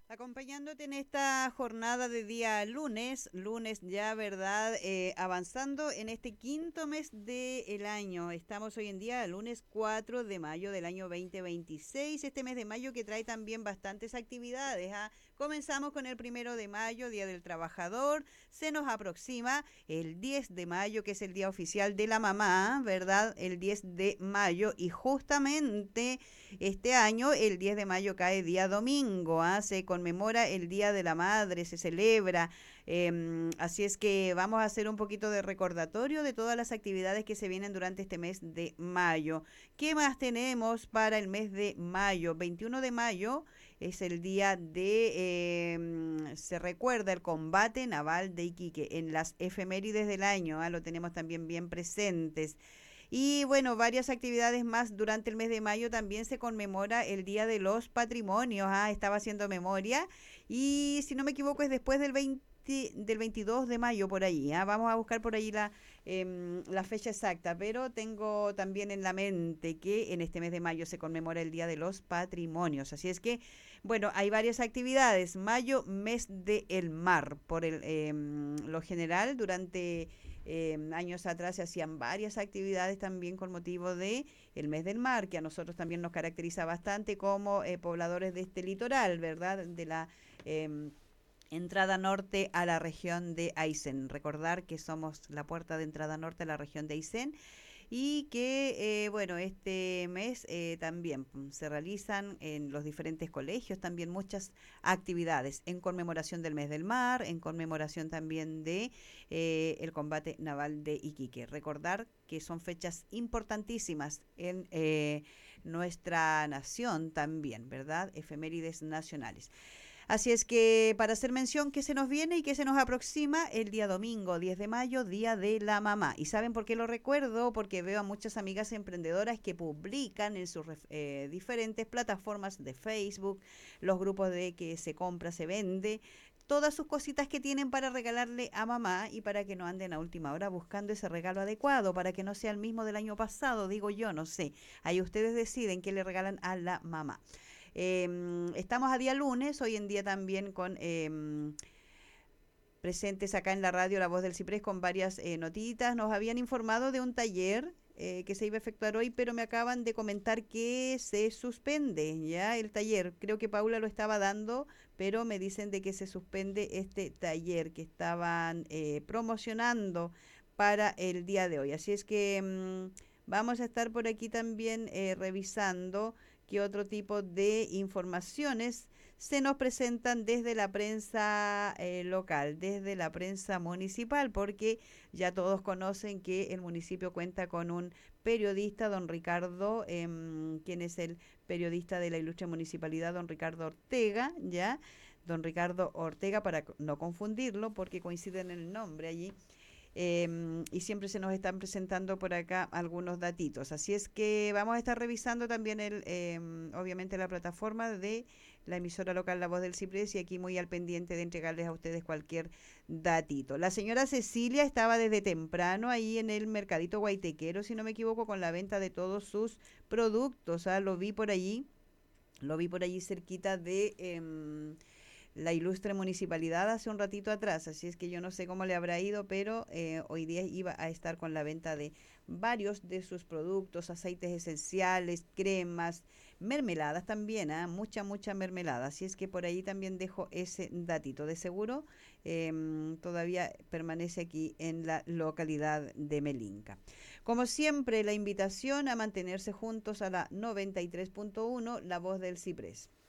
Acompañándote en esta jornada de día lunes ya, ¿verdad? Avanzando en este quinto mes del año. Estamos hoy en día, lunes 4 de mayo del año 2026, este mes de mayo que trae también bastantes actividades. ¿Ah? Comenzamos con el 1 de mayo, Día del Trabajador. Se nos aproxima el 10 de mayo, que es el Día Oficial de la Mamá, ¿verdad? El 10 de mayo y justamente este año, el 10 de mayo cae día domingo, ¿ah? Se conmemora el Día de la Madre, se celebra. Así es que vamos a hacer un poquito de recordatorio de todas las actividades que se vienen durante este mes de mayo. ¿Qué más tenemos para el mes de mayo? 21 de mayo es el día se recuerda el combate naval de Iquique en las efemérides del año, ¿ah? Lo tenemos también bien presentes. Y bueno, varias actividades más durante el mes de mayo. También se conmemora el Día de los Patrimonios. Ah, estaba haciendo memoria. Y si no me equivoco es después del 22 de mayo por ahí. Ah. Vamos a buscar por ahí la fecha exacta, pero tengo también en la mente que en este mes de mayo se conmemora el Día de los Patrimonios. Así es que, bueno, hay varias actividades. Mayo, mes del mar. Por lo general, durante años atrás se hacían varias actividades también con motivo de el mes del mar, que a nosotros también nos caracteriza bastante como pobladores de este litoral, ¿verdad? De la entrada norte a la región de Aysén. Recordar que somos la puerta de entrada norte a la región de Aysén y que, bueno, este mes también se realizan en los diferentes colegios también muchas actividades en conmemoración del mes del mar, en conmemoración también de el combate naval de Iquique. Recordar que son fechas importantísimas en nuestra nación también, ¿verdad? Efemérides nacionales. Así es que para hacer mención que se nos viene y que se nos aproxima el día domingo, 10 de mayo, Día de la Mamá. ¿Y saben por qué lo recuerdo? Porque veo a muchas amigas emprendedoras que publican en sus diferentes plataformas de Facebook, los grupos de que se compra, se vende, todas sus cositas que tienen para regalarle a mamá y para que no anden a última hora buscando ese regalo adecuado, para que no sea el mismo del año pasado, digo yo, no sé. Ahí ustedes deciden qué le regalan a la mamá. Estamos a día lunes, hoy en día también con presentes acá en la radio La Voz del Ciprés con varias notitas. Nos habían informado de un taller que se iba a efectuar hoy, pero me acaban de comentar que se suspende ya el taller. Creo que Paula lo estaba dando, pero me dicen de que se suspende este taller que estaban promocionando para el día de hoy. Así es que vamos a estar por aquí también revisando qué otro tipo de informaciones se nos presentan desde la prensa local, desde la prensa municipal, porque ya todos conocen que el municipio cuenta con un periodista, don Ricardo, quien es el periodista de la ilustre municipalidad, don Ricardo Ortega, ¿ya? Don Ricardo Ortega, para no confundirlo, porque coinciden en el nombre allí. Y siempre se nos están presentando por acá algunos datitos. Así es que vamos a estar revisando también obviamente la plataforma de la emisora local La Voz del Ciprés y aquí muy al pendiente de entregarles a ustedes cualquier datito. La señora Cecilia estaba desde temprano ahí en el mercadito guaitequero, si no me equivoco, con la venta de todos sus productos. ¿Ah? Lo vi por allí cerquita de la ilustre municipalidad hace un ratito atrás, así es que yo no sé cómo le habrá ido, pero hoy día iba a estar con la venta de varios de sus productos, aceites esenciales, cremas, mermeladas también, ¿eh? Mucha mermelada, así es que por ahí también dejo ese datito, de seguro todavía permanece aquí en la localidad de Melinca. Como siempre, la invitación a mantenerse juntos a la 93.1, La Voz del Ciprés.